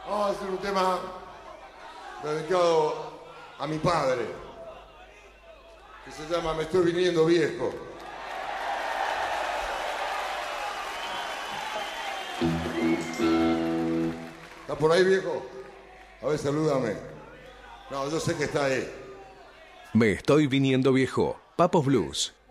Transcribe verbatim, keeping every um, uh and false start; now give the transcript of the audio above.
Vamos a hacer un tema dedicado a mi padre, que se llama Me estoy viniendo viejo. ¿Está por ahí, viejo? A ver, salúdame. No, yo sé que está ahí. Me estoy viniendo viejo. Papos Blues.